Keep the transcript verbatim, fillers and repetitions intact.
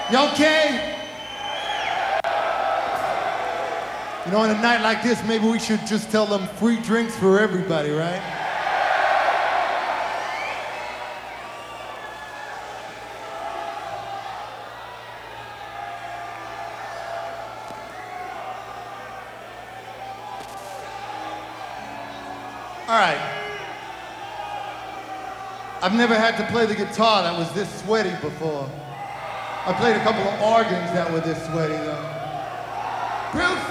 You okay? You know, on a night like this, maybe we should just tell them free drinks for everybody, right? All right. I've never had to play the guitar that was this sweaty before. I played a couple of organs that were this sweaty, though. Real